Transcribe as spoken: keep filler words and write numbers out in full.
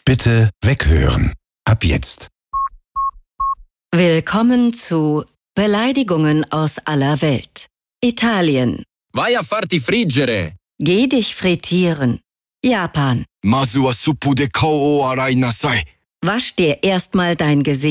Bitte weghören. Ab jetzt. Willkommen zu Beleidigungen aus aller Welt. Italien. Vai a farti friggere. Geh dich frittieren. Japan. まずはスープで顔を洗いなさい。 Wasch dir erstmal dein Gesicht.